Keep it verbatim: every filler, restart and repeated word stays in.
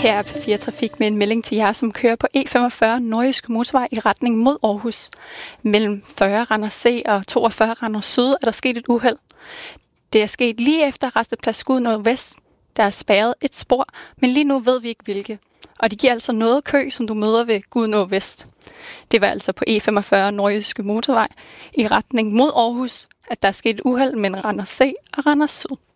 Her er P fire Trafik med en melding til jer, som kører på E femogfyrre Nordjyske Motorvej i retning mod Aarhus. Mellem fyrre Randers C og toogfyrre Randers Syd er der sket et uheld. Det er sket lige efter Rasteplads Gud Nordvest. Der er spærret et spor, men lige nu ved vi ikke hvilke. Og det giver altså noget kø, som du møder ved Gud Nordvest. Det var altså på E femogfyrre Nordjyske Motorvej i retning mod Aarhus, at der er sket et uheld mellem Randers C og Randers Syd.